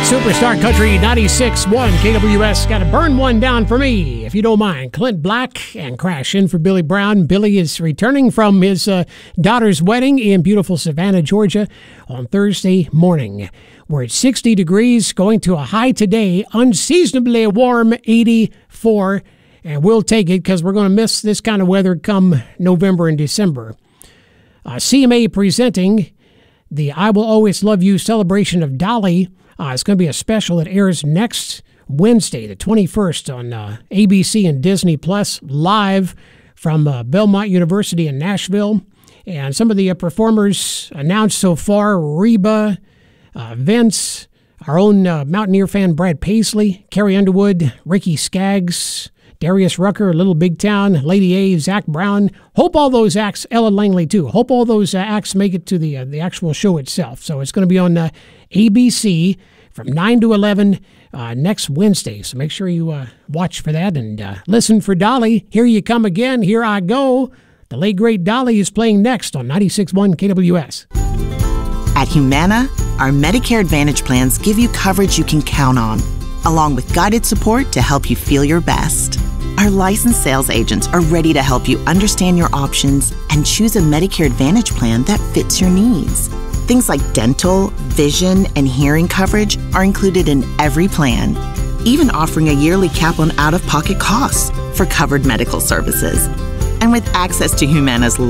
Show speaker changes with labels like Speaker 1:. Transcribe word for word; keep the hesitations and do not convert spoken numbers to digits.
Speaker 1: Superstar Country ninety-six point one K W S. Got to burn one down for me, if you don't mind. Clint Black and Crash in for Billy Brown. Billy is returning from his uh, daughter's wedding in beautiful Savannah, Georgia on Thursday morning. We're at sixty degrees, going to a high today, unseasonably warm eighty-four. And we'll take it because we're going to miss this kind of weather come November and December. Uh, C M A presenting the I Will Always Love You celebration of Dolly. Uh, it's going to be a special that airs next Wednesday, the twenty-first, on uh, A B C and Disney Plus, live from uh, Belmont University in Nashville. And some of the uh, performers announced so far: Reba, uh, Vince, our own uh, Mountaineer fan Brad Paisley, Carrie Underwood, Ricky Skaggs, Darius Rucker, Little Big Town, Lady A, Zach Brown. Hope all those acts, Ellen Langley too. Hope all those uh, acts make it to the uh, the actual show itself. So it's going to be on uh, A B C from nine to eleven uh, next Wednesday. So make sure you uh, watch for that and uh, listen for Dolly. Here you come again. Here I go. The late great Dolly is playing next on ninety-six point one K W S.
Speaker 2: At Humana, our Medicare Advantage plans give you coverage you can count on, along with guided support to help you feel your best. Our licensed sales agents are ready to help you understand your options and choose a Medicare Advantage plan that fits your needs. Things like dental, vision, and hearing coverage are included in every plan, even offering a yearly cap on out-of-pocket costs for covered medical services. And with access to Humana's